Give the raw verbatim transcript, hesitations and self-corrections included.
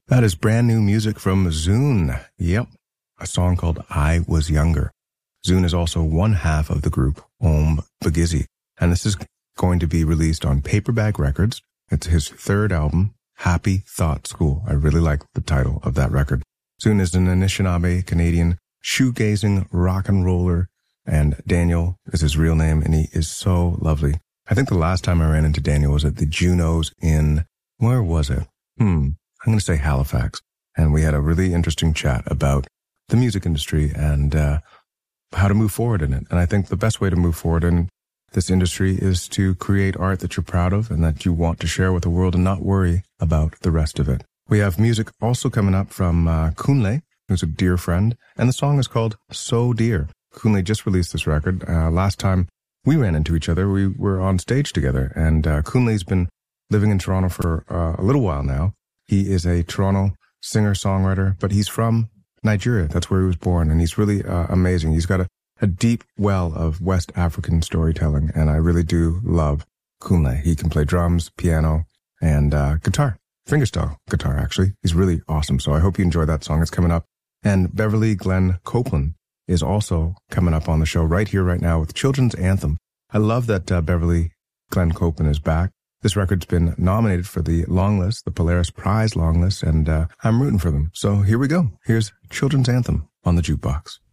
That is brand new music from Zune. Yep, a song called I Was Younger. Zune is also one half of the group Om Bagizzi, and this is going to be released on Paperbag Records. It's his third album, Happy Thought School. I really like the title of that record. Zune is an Anishinaabe Canadian shoegazing rock and roller, and Daniel is his real name, and he is so lovely. I think the last time I ran into Daniel was at the Junos in, where was it? Hmm. I'm going to say Halifax. And we had a really interesting chat about the music industry and uh, how to move forward in it. And I think the best way to move forward in this industry is to create art that you're proud of and that you want to share with the world and not worry about the rest of it. We have music also coming up from uh, Kunle, who's a dear friend. And the song is called So Dear. Kunle just released this record. Uh, last time we ran into each other, we were on stage together. And uh, Kunle's been living in Toronto for uh, a little while now. He is a Toronto singer-songwriter, but he's from Nigeria. That's where he was born, and he's really uh, amazing. He's got a, a deep well of West African storytelling, and I really do love Kunle. He can play drums, piano, and uh, guitar, fingerstyle guitar, actually. He's really awesome, so I hope you enjoy that song. It's coming up. And Beverly Glenn Copeland is also coming up on the show right here, right now with Children's Anthem. I love that uh, Beverly Glenn Copeland is back. This record's been nominated for the long list, the Polaris Prize long list, and uh, I'm rooting for them. So here we go. Here's Children's Anthem on the Jukebox.